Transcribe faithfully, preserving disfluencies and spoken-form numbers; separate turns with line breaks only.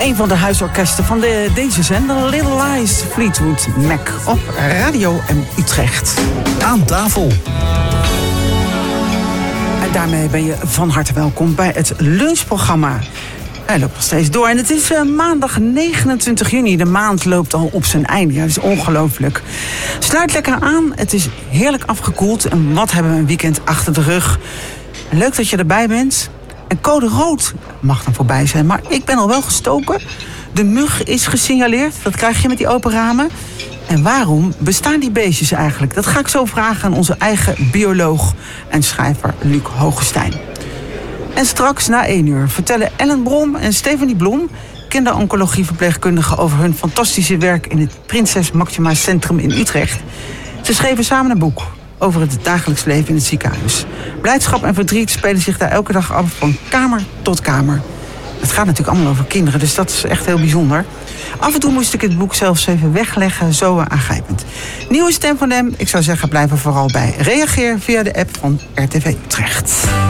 Een van de huisorkesten van de, deze zender, Little Lies, Fleetwood Mac op Radio M Utrecht.
Aan tafel.
En daarmee ben je van harte welkom bij het lunchprogramma. Hij loopt nog steeds door en het is uh, maandag negenentwintig juni. De maand loopt al op zijn einde. Ja, dat is ongelooflijk. Sluit lekker aan. Het is heerlijk afgekoeld. En wat hebben we een weekend achter de rug. Leuk dat je erbij bent. En code rood mag dan voorbij zijn. Maar ik ben al wel gestoken. De mug is gesignaleerd. Dat krijg je met die open ramen. En waarom bestaan die beestjes eigenlijk? Dat ga ik zo vragen aan onze eigen bioloog en schrijver Luc Hogestein. En straks na één uur vertellen Ellen Brom en Stefanie Blom, kinderoncologieverpleegkundigen, over hun fantastische werk in het Prinses Maxima Centrum in Utrecht. Ze schreven samen een boek over het dagelijks leven in het ziekenhuis. Blijdschap en verdriet spelen zich daar elke dag af, van kamer tot kamer. Het gaat natuurlijk allemaal over kinderen, dus dat is echt heel bijzonder. Af en toe moest ik het boek zelfs even wegleggen, zo aangrijpend. Nieuwe stem van hem, ik zou zeggen, blijf er vooral bij. Reageer via de app van R T V Utrecht.